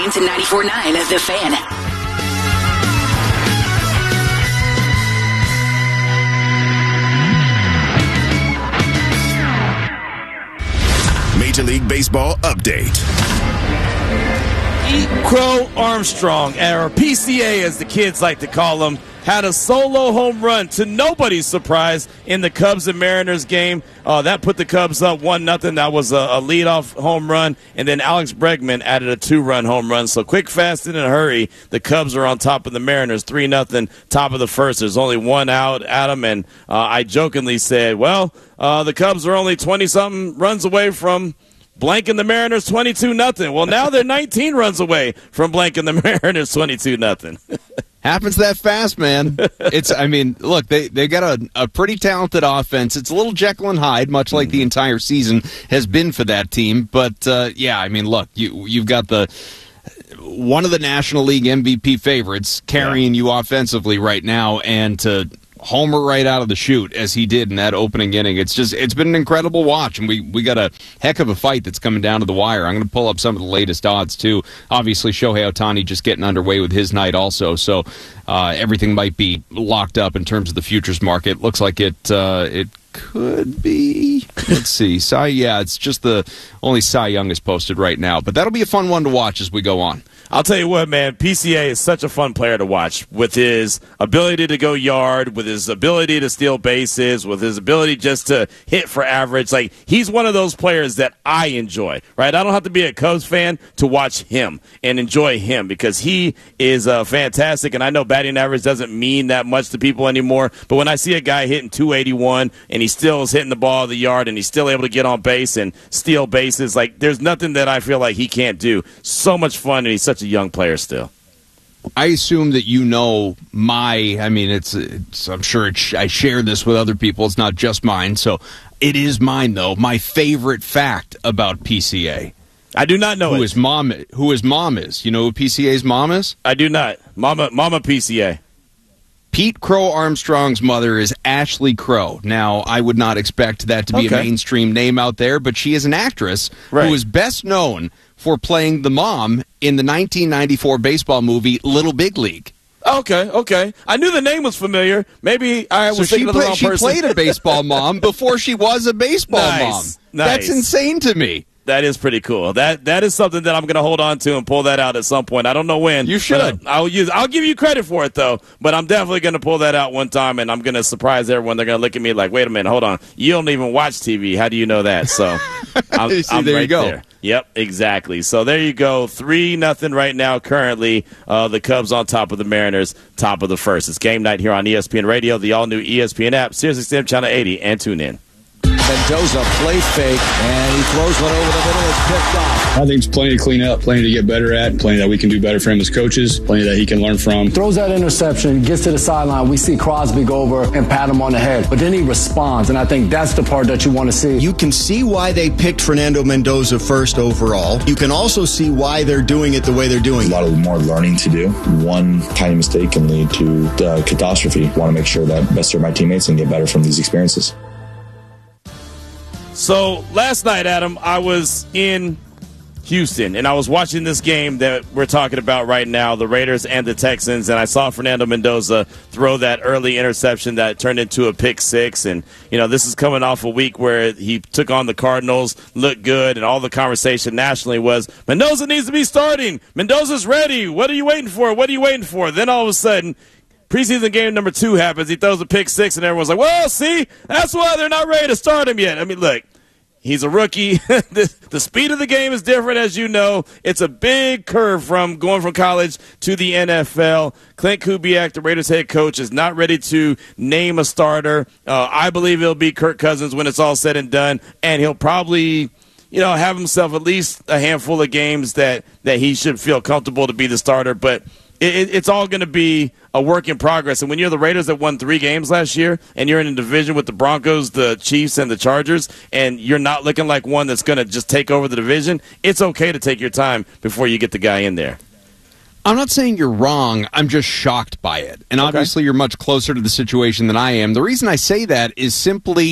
listening to 94.9 The Fan. Major League Baseball update. Pete Crow Armstrong, or PCA as the kids like to call him, had a solo home run to nobody's surprise in the Cubs and Mariners game. That put the Cubs up 1-0. That was a leadoff home run. And then Alex Bregman added a 2-run home run. So quick, fast, and in a hurry, the Cubs are on top of the Mariners, 3-0, top of the first. There's only one out, Adam, and I jokingly said, well, the Cubs are only 20-something runs away from blanking the Mariners 22-0. Well, now they're 19 runs away from blanking the Mariners 22-0. Happens that fast, man. Look, they got a pretty talented offense. It's a little Jekyll and Hyde, much like the entire season has been for that team. But, look, you've got one of the National League MVP favorites carrying you offensively right now, and to homer right out of the chute as he did in that opening inning. It's been an incredible watch, and we got a heck of a fight that's coming down to the wire. I'm going to pull up some of the latest odds too. Obviously, Shohei Ohtani just getting underway with his night also, so everything might be locked up in terms of the futures market. Looks like it could be. Let's see. It's just the only Cy Young is posted right now, but that'll be a fun one to watch as we go on. I'll tell you what, man, PCA is such a fun player to watch with his ability to go yard, with his ability to steal bases, with his ability just to hit for average. Like, he's one of those players that I enjoy, right? I don't have to be a Cubs fan to watch him and enjoy him because he is fantastic, and I know batting average doesn't mean that much to people anymore, but when I see a guy hitting 281 and he still is hitting the ball of the yard and he's still able to get on base and steal bases, like, there's nothing that I feel like he can't do. So much fun, and he's such a young player still. I assume that I'm sure I share this with other people. It's not just mine, so it is mine, though. My favorite fact about PCA. I do not know who his mom is. You know who PCA's mom is? I do not. Mama PCA. Pete Crow Armstrong's mother is Ashley Crow. Now, I would not expect that to be a mainstream name out there, but she is an actress who is best known for playing the mom in the 1994 baseball movie Little Big League. Okay. I knew the name was familiar. Maybe I was thinking of the wrong person. She played a baseball mom before she was a baseball mom. Nice. That's insane to me. That is pretty cool. That is something that I'm going to hold on to and pull that out at some point. I don't know when. You should. I'll give you credit for it, though. But I'm definitely going to pull that out one time, and I'm going to surprise everyone. They're going to look at me like, wait a minute, hold on. You don't even watch TV. How do you know that? So I'm there right you go. there. Yep, exactly. So there you go. 3-0 right now currently. The Cubs on top of the Mariners, top of the first. It's game night here on ESPN Radio, the all-new ESPN app, SiriusXM Channel 80, and tune in. Mendoza play fake, and he throws one over the middle. It's picked off. I think it's plenty to clean up, plenty to get better at, plenty that we can do better for him as coaches, plenty that he can learn from. Throws that interception, gets to the sideline. We see Crosby go over and pat him on the head, but then he responds, and I think that's the part that you want to see. You can see why they picked Fernando Mendoza first overall. You can also see why they're doing it the way they're doing it. A lot of more learning to do. One tiny mistake can lead to catastrophe. I want to make sure that best serve my teammates and get better from these experiences. So last night, Adam, I was in Houston, and I was watching this game that we're talking about right now, the Raiders and the Texans, and I saw Fernando Mendoza throw that early interception that turned into a pick six. And, this is coming off a week where he took on the Cardinals, looked good, and all the conversation nationally was, Mendoza needs to be starting. Mendoza's ready. What are you waiting for? What are you waiting for? Then all of a sudden, preseason game number 2 happens. He throws a pick six, and everyone's like, well, see, that's why they're not ready to start him yet. I mean, look, he's a rookie. The speed of the game is different, as you know. It's a big curve from going from college to the NFL. Clint Kubiak, the Raiders head coach, is not ready to name a starter. I believe it'll be Kirk Cousins when it's all said and done, and he'll probably have himself at least a handful of games that he should feel comfortable to be the starter. But it's all going to be a work in progress. And when you're the Raiders that won 3 games last year and you're in a division with the Broncos, the Chiefs, and the Chargers, and you're not looking like one that's going to just take over the division, it's okay to take your time before you get the guy in there. I'm not saying you're wrong. I'm just shocked by it. And obviously you're much closer to the situation than I am. The reason I say that is simply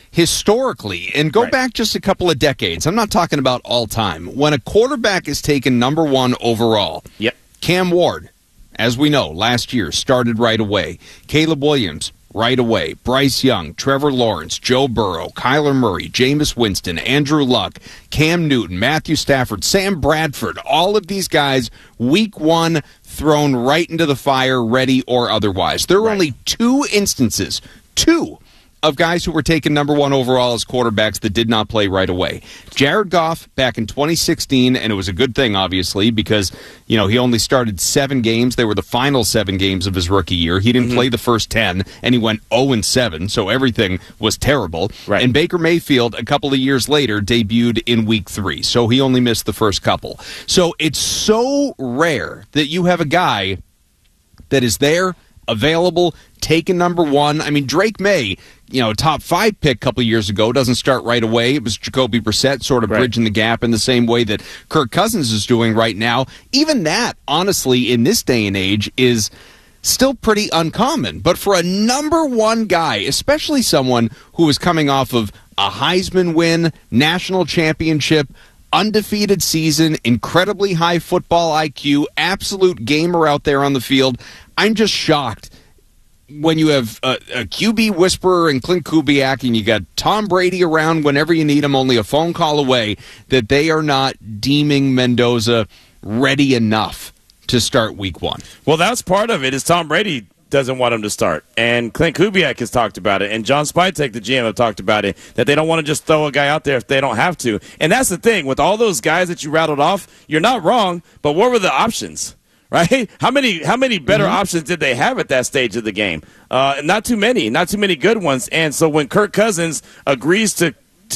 historically, and go back just a couple of decades, I'm not talking about all time, when a quarterback is taken number 1 overall, Cam Ward, as we know, last year started right away. Caleb Williams, right away. Bryce Young, Trevor Lawrence, Joe Burrow, Kyler Murray, Jameis Winston, Andrew Luck, Cam Newton, Matthew Stafford, Sam Bradford, all of these guys, week 1, thrown right into the fire, ready or otherwise. There are only 2 instances, 2, of guys who were taken number 1 overall as quarterbacks that did not play right away. Jared Goff back in 2016, and it was a good thing, obviously, because he only started 7 games. They were the final 7 games of his rookie year. He didn't play the first 10, and he went 0-7, so everything was terrible. And Baker Mayfield, a couple of years later, debuted in week 3, so he only missed the first couple. So it's so rare that you have a guy that is there, available, taken number 1. I mean, Drake May, top 5 pick a couple of years ago, doesn't start right away. It was Jacoby Brissett sort of bridging the gap in the same way that Kirk Cousins is doing right now. Even that, honestly, in this day and age, is still pretty uncommon. But for a number 1 guy, especially someone who is coming off of a Heisman win, national championship, undefeated season, incredibly high football IQ, absolute gamer out there on the field, I'm just shocked when you have a QB whisperer and Clint Kubiak and you got Tom Brady around whenever you need him, only a phone call away, that they are not deeming Mendoza ready enough to start week 1. Well, that's part of it, is Tom Brady doesn't want him to start. And Clint Kubiak has talked about it, and John Spytek, the GM, have talked about it, that they don't want to just throw a guy out there if they don't have to. And that's the thing. With all those guys that you rattled off, you're not wrong, but what were the options? Right? How many better options did they have at that stage of the game? Not too many good ones. And so when Kirk Cousins agrees to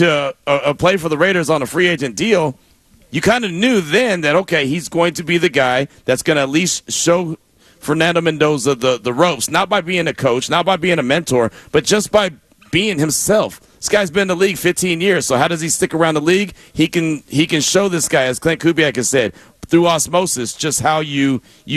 play for the Raiders on a free agent deal, you kind of knew then that, okay, he's going to be the guy that's going to at least show Fernando Mendoza the ropes, not by being a coach, not by being a mentor, but just by being himself. This guy's been in the league 15 years, so how does he stick around the league? He can show this guy, as Clint Kubiak has said, through osmosis, just how you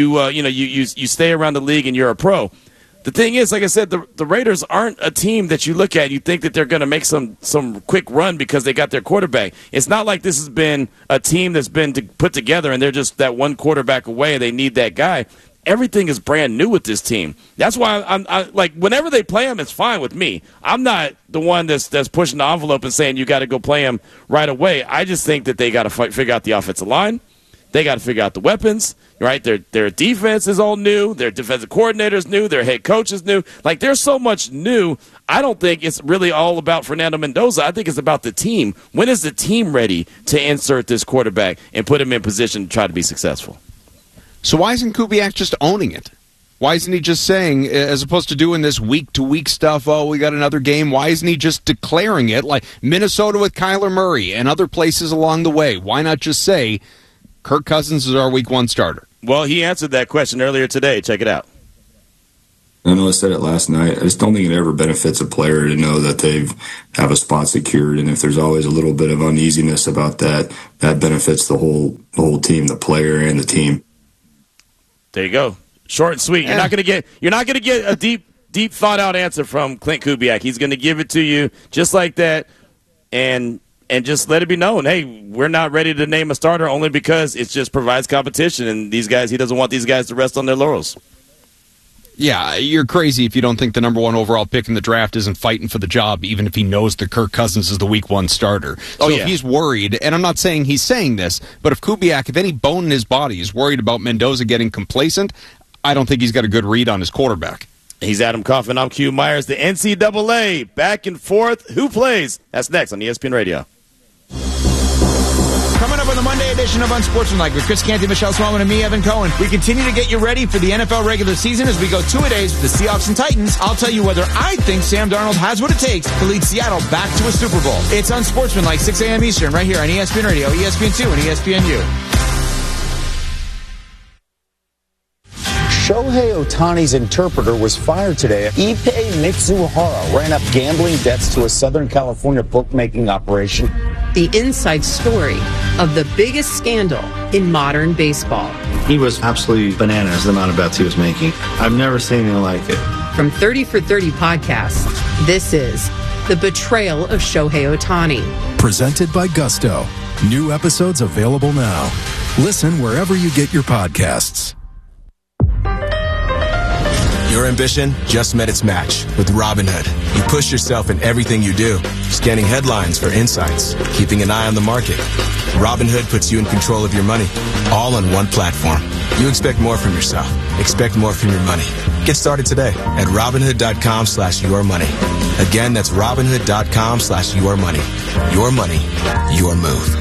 stay around the league and you're a pro. The thing is, like I said, the Raiders aren't a team that you look at and you think that they're going to make some quick run because they got their quarterback. It's not like this has been a team that's been put together and they're just that one quarterback away and they need that guy. Everything is brand new with this team. That's why I like whenever they play them, it's fine with me. I'm not the one that's pushing the envelope and saying you got to go play them right away. I just think that they got to figure out the offensive line. They got to figure out the weapons, right? Their defense is all new. Their defensive coordinator is new. Their head coach is new. Like, there's so much new. I don't think it's really all about Fernando Mendoza. I think it's about the team. When is the team ready to insert this quarterback and put him in position to try to be successful? So why isn't Kubiak just owning it? Why isn't he just saying, as opposed to doing this week-to-week stuff, oh, we got another game, why isn't he just declaring it like Minnesota with Kyler Murray and other places along the way? Why not just say, Kirk Cousins is our week 1 starter? Well, he answered that question earlier today. Check it out. I know I said it last night. I just don't think it ever benefits a player to know that they have a spot secured. And if there's always a little bit of uneasiness about that, that benefits the whole team, the player and the team. There you go. Short and sweet. You're not going to get a deep thought out answer from Clint Kubiak. He's going to give it to you just like that, and just let it be known, hey, we're not ready to name a starter only because it just provides competition, and he doesn't want these guys to rest on their laurels. Yeah, you're crazy if you don't think the number 1 overall pick in the draft isn't fighting for the job, even if he knows that Kirk Cousins is the week 1 starter. So if he's worried, and I'm not saying he's saying this, but if Kubiak, if any bone in his body is worried about Mendoza getting complacent, I don't think he's got a good read on his quarterback. He's Adam Coffin. I'm Q Myers. The NCAA, back and forth. Who plays? That's next on ESPN Radio. Coming up on the Monday edition of Unsportsmanlike with Chris Canty, Michelle Swellman, and me, Evan Cohen. We continue to get you ready for the NFL regular season as we go 2-a-days with the Seahawks and Titans. I'll tell you whether I think Sam Darnold has what it takes to lead Seattle back to a Super Bowl. It's Unsportsmanlike, 6 a.m. Eastern, right here on ESPN Radio, ESPN2, and ESPNU. Shohei Ohtani's interpreter was fired today. Ippei Mitsuhara ran up gambling debts to a Southern California bookmaking operation. The inside story of the biggest scandal in modern baseball. He was absolutely bananas, the amount of bets he was making. I've never seen anything like it. From 30 for 30 podcasts, this is the betrayal of Shohei Ohtani. Presented by Gusto. New episodes available now. Listen wherever you get your podcasts. Your ambition just met its match with Robinhood. You push yourself in everything you do, scanning headlines for insights, keeping an eye on the market. Robinhood puts you in control of your money, all on one platform. You expect more from yourself. Expect more from your money. Get started today at Robinhood.com/yourmoney. Again, that's Robinhood.com/yourmoney. Your money, your move.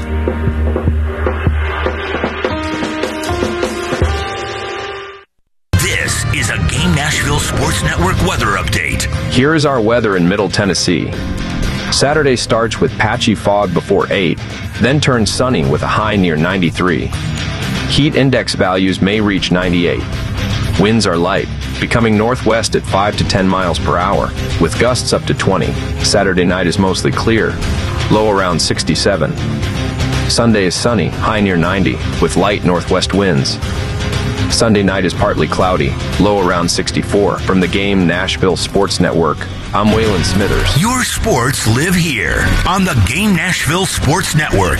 This is a Game Nashville Sports Network weather update. Here is our weather in Middle Tennessee. Saturday starts with patchy fog before 8, then turns sunny with a high near 93. Heat index values may reach 98. Winds are light, becoming northwest at 5 to 10 miles per hour, with gusts up to 20. Saturday night is mostly clear, low around 67. Sunday is sunny, high near 90, with light northwest winds. Sunday night is partly cloudy, low around 64. From the Game Nashville Sports Network, I'm Waylon Smithers. Your sports live here on the Game Nashville Sports Network.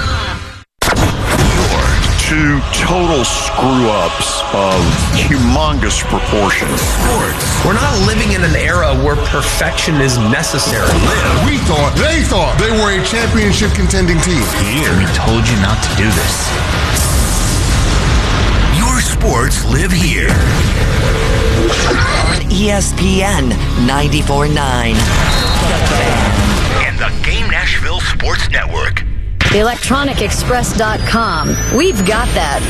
Two total screw-ups of humongous proportions. Sports. We're not living in an era where perfection is necessary. They thought they were a championship contending team. Here, we told you not to do this. Your sports live here. On ESPN 94.9. And the Game Nashville Sports Network. ElectronicExpress.com. We've got that.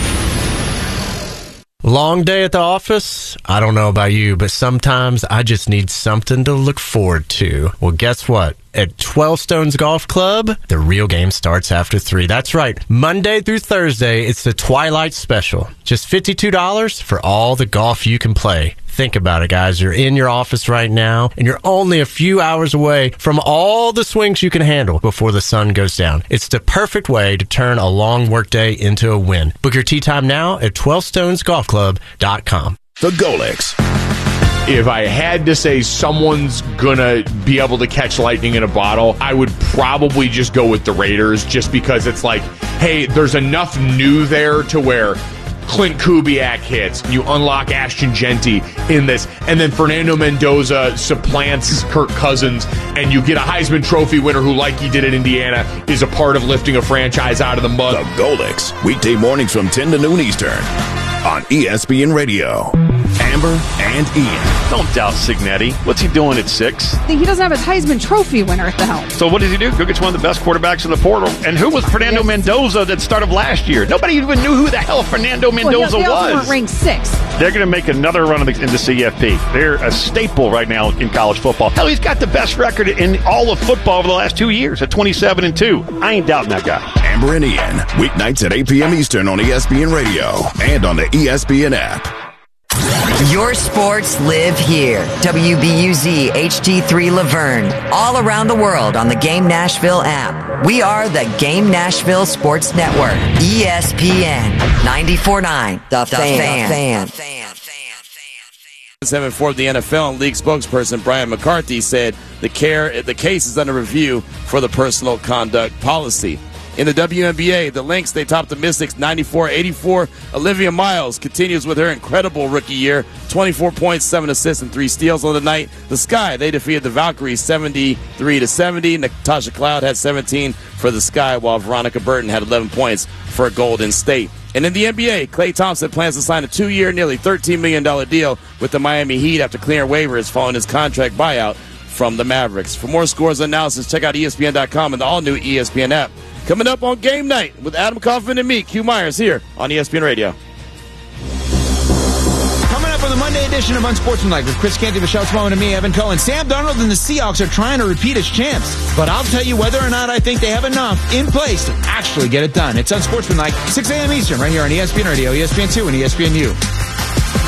Long day at the office? I don't know about you, but sometimes I just need something to look forward to. Well, guess what? At 12 Stones Golf Club, the real game starts after 3. That's right. Monday through Thursday, it's the Twilight Special. Just $52 for all the golf you can play. Think about it, guys. You're in your office right now, and you're only a few hours away from all the swings you can handle before the sun goes down. It's the perfect way to turn a long workday into a win. Book your tee time now at 12stonesgolfclub.com. The Golix. If I had to say someone's gonna be able to catch lightning in a bottle, I would probably just go with the Raiders, just because it's like, hey, there's enough new there to where Clint Kubiak hits, you unlock Ashton Genty in this, and then Fernando Mendoza supplants Kirk Cousins, and you get a Heisman Trophy winner who, like he did at Indiana, is a part of lifting a franchise out of the mud. The Golix, weekday mornings from 10 to noon Eastern on ESPN Radio. Amber and Ian. Don't doubt Signetti. What's he doing at 6? He doesn't have his Heisman Trophy winner at the helm. So what does he do? Go get one of the best quarterbacks in the portal. And who was Fernando Mendoza that started last year? Nobody even knew who the hell Fernando Mendoza they also was. weren't ranked 6th. They're going to make another run in the CFP. They're a staple right now in college football. Hell, he's got the best record in all of football over the last 2 years at 27-2. I ain't doubting that guy. Amber and Ian, weeknights at 8 p.m. Eastern on ESPN Radio and on the ESPN app. Your sports live here. WBUZ HD3 Laverne. All around the world on the Game Nashville app. We are the Game Nashville Sports Network. ESPN 94.9. The Fan. 7-4 of the NFL, and league spokesperson Brian McCarthy said the case is under review for the personal conduct policy. In the WNBA, the Lynx, they topped the Mystics 94-84. Olivia Miles continues with her incredible rookie year. 24 points, 7 assists, and 3 steals on the night. The Sky, they defeated the Valkyries 73-70. Natasha Cloud had 17 for the Sky, while Veronica Burton had 11 points for Golden State. And in the NBA, Klay Thompson plans to sign a 2-year, nearly $13 million deal with the Miami Heat after clearing waivers following his contract buyout from the Mavericks. For more scores and analysis, check out ESPN.com and the all-new ESPN app. Coming up on Game Night with Adam Kaufman and me, Q Myers, here on ESPN Radio. Coming up on the Monday edition of Unsportsmanlike with Chris Canty, Michelle Smallman, and me, Evan Cohen. Sam Darnold and the Seahawks are trying to repeat as champs, but I'll tell you whether or not I think they have enough in place to actually get it done. It's Unsportsmanlike, 6 a.m. Eastern, right here on ESPN Radio, ESPN2, and ESPNU.